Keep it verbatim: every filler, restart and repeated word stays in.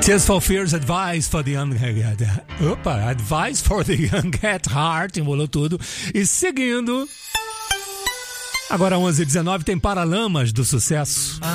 Tears for Fears, Advice for the Young... Opa, Advice for the Young at Heart, embolou tudo. E seguindo... Agora onze e dezenove tem Paralamas do Sucesso.